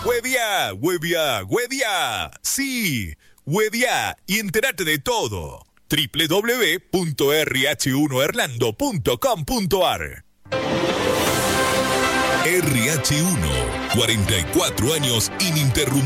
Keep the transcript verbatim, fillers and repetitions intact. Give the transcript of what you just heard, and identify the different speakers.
Speaker 1: Huevia, huevia, huevia. Sí, huevia y entérate de todo. doble u doble u doble u punto erre hache uno erlando punto com punto ar. erre hache uno, cuarenta y cuatro años ininterrumpidos.